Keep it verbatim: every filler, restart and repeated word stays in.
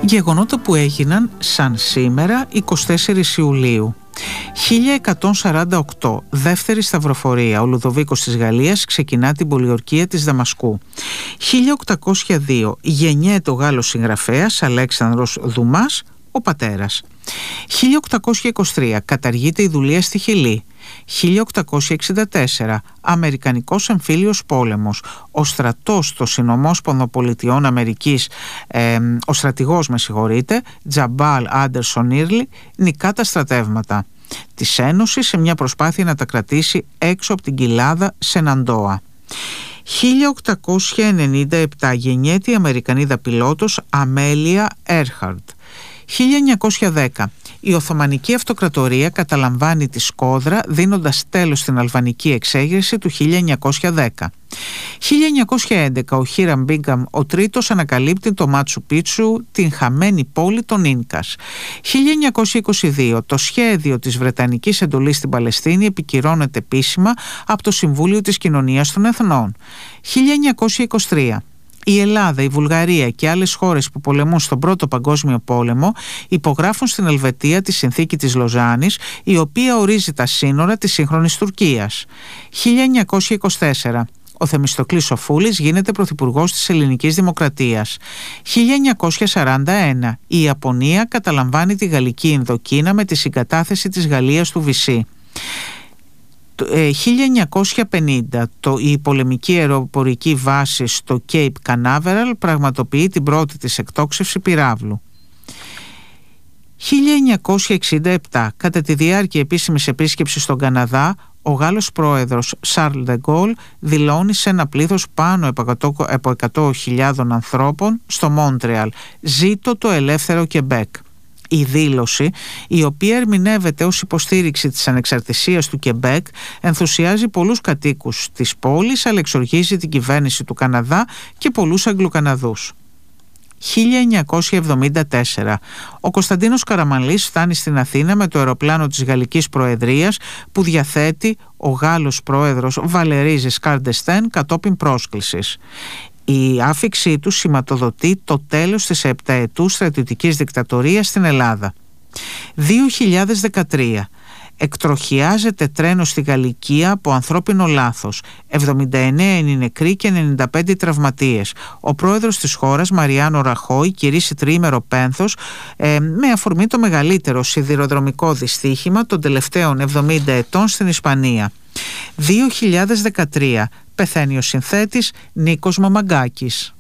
Γεγονότα που έγιναν σαν σήμερα εικοστή τέταρτη Ιουλίου. χίλια εκατόν σαράντα οκτώ, δεύτερη σταυροφορία. Ο Λουδοβίκος της Γαλλίας ξεκινά την πολιορκία της Δαμασκού. χίλια οκτακόσια δύο, γεννιέται ο Γάλλος συγγραφέας Αλέξανδρος Δουμάς, ο πατέρας. χίλια οκτακόσια είκοσι τρία, καταργείται η δουλεία στη Χιλή. χίλια οκτακόσια εξήντα τέσσερα, Αμερικανικός εμφύλιος πόλεμος. Ο στρατός των Συνομόσπονδων Πολιτειών Αμερικής, ε, ο στρατηγός με συγχωρείτε, Τζαμπάλ Άντερσον Ήρλι, νικά τα στρατεύματα της Ένωσης σε μια προσπάθεια να τα κρατήσει έξω από την κοιλάδα Σεναντόα. χίλια οκτακόσια ενενήντα επτά, γεννιέται η Αμερικανίδα πιλότος Αμέλια Έρχαρντ. χίλια εννιακόσια δέκα, η Οθωμανική Αυτοκρατορία καταλαμβάνει τη Σκόδρα, δίνοντας τέλος στην Αλβανική εξέγερση του χίλια εννιακόσια δέκα. χίλια εννιακόσια έντεκα, ο Χίραμ Μπίγκαμ ο τρίτος ανακαλύπτει το Μάτσου Πίτσου, την χαμένη πόλη των Ίνκας. χίλια εννιακόσια είκοσι δύο, το σχέδιο της Βρετανικής εντολής στην Παλαιστίνη επικυρώνεται επίσημα από το Συμβούλιο της Κοινωνίας των Εθνών. χίλια εννιακόσια είκοσι τρία, η Ελλάδα, η Βουλγαρία και άλλες χώρες που πολεμούν στον Πρώτο Παγκόσμιο Πόλεμο υπογράφουν στην Ελβετία τη συνθήκη της Λοζάνης, η οποία ορίζει τα σύνορα της σύγχρονης Τουρκίας. χίλια εννιακόσια είκοσι τέσσερα, ο Θεμιστοκλής Σοφούλης γίνεται πρωθυπουργός της Ελληνικής Δημοκρατίας. χίλια εννιακόσια σαράντα ένα, η Ιαπωνία καταλαμβάνει τη Γαλλική Ινδοκίνα με τη συγκατάθεση της Γαλλίας του Βυσσή. χίλια εννιακόσια πενήντα, το, η πολεμική αεροπορική βάση στο Cape Canaveral πραγματοποιεί την πρώτη της εκτόξευση πυράβλου. χίλια εννιακόσια εξήντα επτά, κατά τη διάρκεια επίσημης επίσκεψης στον Καναδά, ο Γάλλος πρόεδρος Σαρλ ντε Γκόλ δηλώνει σε ένα πλήθος πάνω από εκατό χιλιάδων ανθρώπων στο Μόντρεαλ: «Ζήτω το ελεύθερο Κεμπέκ». Η δήλωση, η οποία ερμηνεύεται ως υποστήριξη της ανεξαρτησίας του Κεμπέκ, ενθουσιάζει πολλούς κατοίκους της πόλης, αλλά εξοργίζει την κυβέρνηση του Καναδά και πολλούς Αγγλοκαναδούς. χίλια εννιακόσια εβδομήντα τέσσερα, ο Κωνσταντίνος Καραμανλής φτάνει στην Αθήνα με το αεροπλάνο της Γαλλικής Προεδρίας που διαθέτει ο Γάλλος πρόεδρος Βαλερί Ζισκάρ ντ'Εστέν κατόπιν πρόσκλησης. Η άφιξή του σηματοδοτεί το τέλος της επταετούς στρατιωτικής δικτατορίας στην Ελλάδα. δύο χιλιάδες δεκατρία, εκτροχιάζεται τρένο στη Γαλλικία από ανθρώπινο λάθος. εβδομήντα εννέα είναι οι νεκροί και ενενήντα πέντε οι τραυματίες. Ο πρόεδρος της χώρας, Μαριάνο Ραχόη, κηρύσσει τριήμερο πένθος ε, με αφορμή το μεγαλύτερο σιδηροδρομικό δυστύχημα των τελευταίων εβδομήντα ετών στην Ισπανία. δύο χιλιάδες δεκατρία, πεθαίνει ο συνθέτης Νίκος Μαμαγκάκης.